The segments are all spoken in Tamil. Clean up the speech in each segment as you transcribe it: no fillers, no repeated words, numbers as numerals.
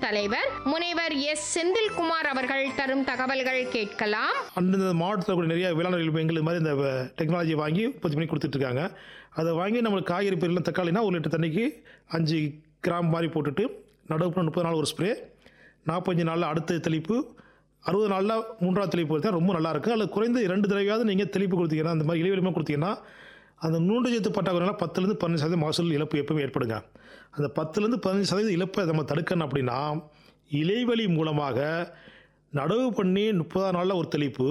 தலைவர் முனைவர் எஸ் செந்தில்குமார் அவர்கள் தரும் தகவல்கள் கேட்கலாம். அந்தந்த மாவட்டத்தில் கூட நிறைய வேளாண் மையங்கள் இது மாதிரி இந்த டெக்னாலஜி வாங்கி உற்பத்தி பண்ணி கொடுத்துட்டு இருக்காங்க. அதை வாங்கி நம்மளுக்கு காய்கறி பயிரெலாம் தக்காளினா 1 லிட்டர் தண்ணிக்கு 5 கிராம் மாதிரி போட்டுட்டு நடவு 30 நாள் ஒரு ஸ்ப்ரே, 45 நாளில் அடுத்த தெளிப்பு, 60 நாளில் 3ஆவது தெளிப்பு கொடுத்தா ரொம்ப நல்லாயிருக்கும். அதில் குறைந்த 2 தடவையாவது நீங்கள் தெளிப்பு கொடுத்தீங்கன்னா, அந்த மாதிரி இலைவெளிமாக கொடுத்தீங்கன்னா அந்த நூண்டுச்சத்து பற்றாக்குறைனால 10லேருந்து 15% மகசூல் இழப்பு எப்பவுமே ஏற்படுங்க. அந்த 10லேருந்து 15% இழப்பை நம்ம தடுக்கணும் அப்படின்னா இலைவெளி மூலமாக நடவு பண்ணி 30ஆவது நாளில் ஒரு தெளிப்பு,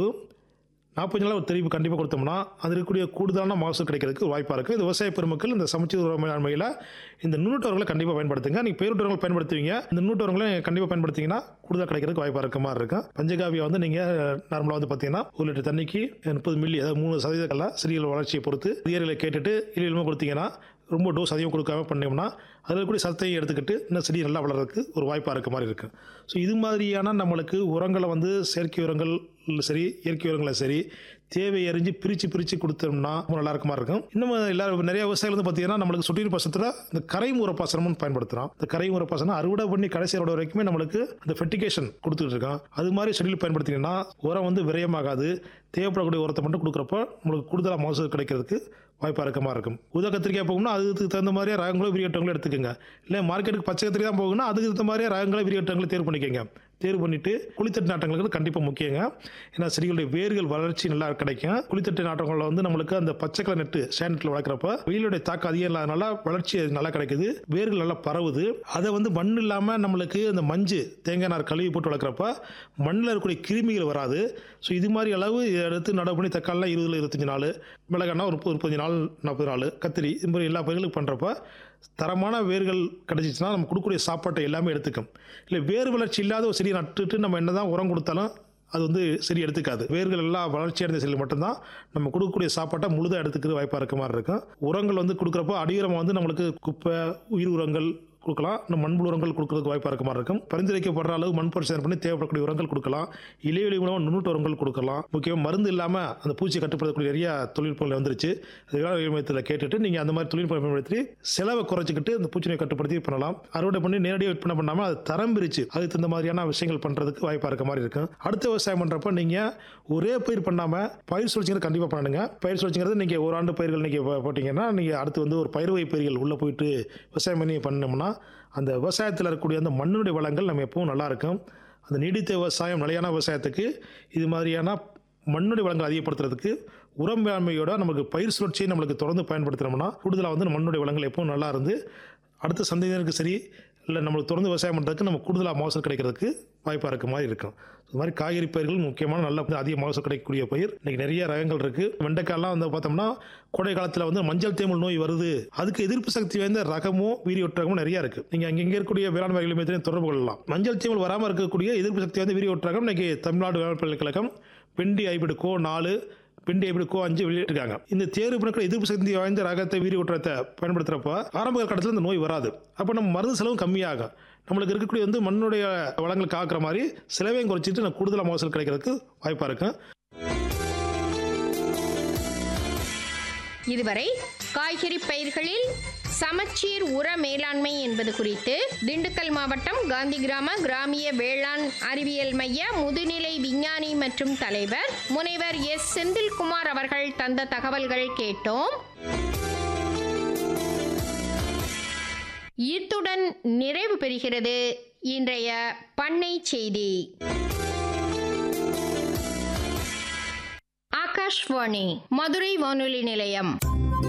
45 நாளில் ஒரு தெளிப்பு கண்டிப்பாக கொடுத்தோம்னா அது இருக்கக்கூடிய கூடுதலான மகசூல் கிடைக்கிறதுக்கு வாய்ப்பாக இருக்குது. இது விவசாய பெருமக்கள் இந்த சமச்சீர் உர மேலாண்மையில் இந்த நுண்ணூட்ட கண்டிப்பாக பயன்படுத்துங்க. நீங்கள் பயிர் உரங்கள் பயன்படுத்துவீங்க, இந்த நுண்ணூட்ட உரங்களை கண்டிப்பாக பயன்படுத்திங்கன்னா கூடுதலாக கிடைக்கிறதுக்கு வாய்ப்பாக இருக்க மாதிரி இருக்கும். பஞ்சகாவியை வந்து நீங்கள் நார்மலாக வந்து பார்த்தீங்கன்னா 1 லிட்டர் தண்ணிக்கு 30 மில்லி, அதாவது 3% சிறிய வளர்ச்சியை பொறுத்து இயர்களை கேட்டுட்டு இலையிலுமே கொடுத்தீங்கன்னா ரொம்ப டோஸ் அதிகம் கொடுக்காம பண்ணோம்னா அதில் கூட சத்தையும் எடுத்துக்கிட்டு இன்னும் செடி நல்லா வளர்கிறதுக்கு ஒரு வாய்ப்பாக இருக்க மாதிரி இருக்குது. ஸோ இது மாதிரியான நம்மளுக்கு உரங்களை வந்து செயற்கை உரங்கள் சரி இயற்கை உரங்களை சரி தேவை அறிஞ்சு பிரித்து கொடுத்தோம்னா நல்லா இருக்க மாதிரி இருக்கும். இன்னும் எல்லாரும் நிறைய விவசாயிகள் வந்து பார்த்தீங்கன்னா நம்மளுக்கு சொட்டு நீர் பாசனத்தில் இந்த கரை முறப்பாசனம்னு பயன்படுத்துகிறோம். இந்த கரை முறப்பாசனம் அறுவடை பண்ணி கடைசி அறுவடை வரைக்குமே நம்மளுக்கு அந்த ஃபெர்டிகேஷன் கொடுத்துட்டு இருக்கோம். அது மாதிரி செடியில் பயன்படுத்திங்கன்னா உரம் வந்து விரயமாகாது. தேவைப்படக்கூடிய உரத்தை மட்டும் கொடுக்குறப்போ நம்மளுக்கு கூடுதலாக மகசூல் கிடைக்கிறதுக்கு வாய்ப்பாக இருக்க மாதிரி இருக்கும். உதா கத்திரிக்காய் போகணும்னா அதுக்கு தகுந்த மாதிரியே ரகங்களோ விரியட்டங்களோ எடுத்துக்கோங்க. இல்லை மார்க்கெட்டுக்கு பச்சை கத்திரிக்காய் தான் போகணும்னா அதுக்கு தகுந்த மாதிரியே ரகங்களோ விரியட்டங்களை தேர்வு பண்ணிக்கோங்க. தேர்வு பண்ணிவிட்டு குளித்தட்டு நாட்டங்களுக்கு கண்டிப்பாக முக்கியங்க. ஏன்னா செடிகளுடைய வேர்கள் வளர்ச்சி நல்லா கிடைக்கும். குளித்தட்டு நாட்டங்களில் வந்து நம்மளுக்கு அந்த பச்சை கலர் நெட்டு சேனட்டில் வளர்க்குறப்ப வெயிலுடைய தாக்கம் அதிகம் இல்லாதனால வளர்ச்சி நல்லா கிடைக்குது, வேர்கள் நல்லா பரவுது. அதை வந்து மண் இல்லாமல் நம்மளுக்கு அந்த மஞ்சு தேங்காய் நார் கழுவி போட்டு வளர்க்குறப்ப மண்ணில் இருக்கக்கூடிய கிருமிகள் வராது. ஸோ இது மாதிரி அளவு எடுத்து நடவு பண்ணி தக்காளிலாம் 20-25 நாள், மிளகானா ஒரு 35 நாள் 40 நாள், கத்திரி இது மாதிரி எல்லா பயிர்களுக்கும் பண்ணுறப்ப தரமான வேர்கள் கிடைச்சிச்சுன்னா நம்ம கொடுக்கக்கூடிய சாப்பாட்டை எல்லாமே எடுத்துக்கும். இல்லை வேர் வளர்ச்சி இல்லாத ஒரு செடியை நட்டுட்டு நம்ம என்ன தான் உரம் கொடுத்தாலும் அது வந்து சரி எடுத்துக்காது. வேர்கள் எல்லாம் வளர்ச்சி அடைந்த செடியில் மட்டும்தான் நம்ம கொடுக்கக்கூடிய சாப்பாட்டை முழுதாக எடுத்துக்கிறது வாய்ப்பாக இருக்க மாதிரி இருக்கும். உரங்கள் வந்து கொடுக்குறப்போ அடியுரம் வந்து நம்மளுக்கு குப்பை உயிர் உரங்கள் கொடுக்கலாம், இந்த மண்புழு உரங்கள் கொடுக்கறதுக்கு வாய்ப்பாக இருக்க மாதிரி இருக்கும். பரிந்துரைக்கப்படுற அளவு மண் பரிசோதனை பண்ணி தேவைப்படக்கூடிய உரங்கள் கொடுக்கலாம். இலைவெளி மூலமாக நுண்ணூட்ட உரங்கள் கொடுக்கலாம். முக்கியமாக மருந்து இல்லாமல் அந்த பூச்சியை கட்டுப்படுத்தக்கூடிய நிறைய தொழில்நுட்பங்கள் வந்துருச்சு. அதுக்காக மையத்தில் கேட்டுட்டு நீங்கள் அந்த மாதிரி தொழில்நுட்பம் பயன்படுத்தி செலவை குறைச்சிக்கிட்டு அந்த பூச்சியை கட்டுப்படுத்தி பண்ணலாம். அறுவடை பண்ணி நேரடியாக விற்பனை பண்ணாமல் அது தரம் பிரித்து அதுக்கு தகுந்த மாதிரியான விஷயங்கள் பண்ணுறதுக்கு வாய்ப்பாக இருக்க மாதிரி இருக்கும். அடுத்த விவசாயம் பண்ணுறப்ப நீங்கள் ஒரே பயிர் பண்ணாமல் பயிர் சுழற்சிங்கிறது கண்டிப்பாக பண்ணணுங்க. பயிர் சுழற்சிங்கிறது நீங்கள் ஒரு ஆண்டு பயிர்கள் நீங்கள் போட்டிங்கன்னா நீங்கள் அடுத்து வந்து ஒரு பயிர் வகை பயிர்கள் உள்ளே போயிட்டு விவசாயம் பண்ணி பண்ணோம்னா அந்த விவசாயத்தில் இருக்கக்கூடிய அந்த மண்ணுடைய வளங்கள் நம்ம எப்பவும் நல்லா இருக்கும். அந்த நீடித்த விவசாயம் நிலையான விவசாயத்துக்கு இது மாதிரியான மண்ணுடைய வளங்கள் அதிகப்படுத்துறதுக்கு உரம் மேலாண்மையோட நமக்கு பயிர் சுழற்சியை நம்மளுக்கு தொடர்ந்து பயன்படுத்துகிறோம்னா கூடுதலாக வந்து மண்ணுடைய வளங்கள் எப்பவும் நல்லா இருந்து அடுத்த சந்ததியினருக்கு சரி இல்லை நம்மளுக்கு தொடர்ந்து விவசாயம் பண்ணுறதுக்கு நம்ம கூடுதலாக மகசூல் கிடைக்கிறதுக்கு வாய்ப்பாக இருக்க மாதிரி இருக்கும். இது மாதிரி காய்கறி பயிர்கள் முக்கியமான நல்ல அதிக மகசூல் கிடைக்கக்கூடிய பயிர். இன்றைக்கி நிறைய ரகங்கள் இருக்குது. வெண்டைக்காயெல்லாம் வந்து பார்த்தோம்னா கோடை காலத்தில் வந்து மஞ்சள் தேமல் நோய் வருது, அதுக்கு எதிர்ப்பு சக்தி வாய்ந்த ரகமும் வீரியொட்டு ரகமும் நிறையா இருக்குது. நீங்கள் அங்கே இருக்கக்கூடிய வேளாண் வகைகள் மீது தொடர்பு கொள்ளலாம். மஞ்சள் தேமல் வராமல் இருக்கக்கூடிய எதிர்ப்பு சக்தி வாய்ந்த வீரியொட்டு ரகம் இன்றைக்கி தமிழ்நாடு வேளாண் பல்கலைக்கழகம் பெண்டி ஹைபிரிட் கோ 4 பெண்டி ஹைபிரிட் கோ 5 வெளியிட்டிருக்காங்க. இந்த தேர்வு பண்ணக்கூடிய எதிர்ப்பு சக்தி வாய்ந்த ரகத்தை வீரியொற்றத்தை பயன்படுத்துகிறப்ப ஆரம்ப காலத்தில் இந்த நோய் வராது. அப்போ நம்ம மருந்து செலவும் கம்மியாகும். நம்மளுக்கு இருக்கக்கூடிய வந்து மண்ணுடைய வளங்கள் காக்கிற மாதிரி செலவையும் குறைச்சிட்டு நம்ம கூடுதலாக மகசூல் கிடைக்கிறதுக்கு வாய்ப்பாக இருக்கும். இதுவரை காய்கறி பயிர்களில் சமச்சீர் உர மேலாண்மை என்பது குறித்து திண்டுக்கல் மாவட்டம் காந்தி கிராம கிராமிய வேளாண் அறிவியல் மைய முதுநிலை விஞ்ஞானி மற்றும் தலைவர் முனைவர் எஸ் செந்தில்குமார் அவர்கள் தந்த தகவல்கள் கேட்டோம். இத்துடன் நிறைவு பெறுகிறது இன்றைய பண்ணை செய்தி. ஆகாஷ்வாணி மதுரை வானொலி நிலையம்.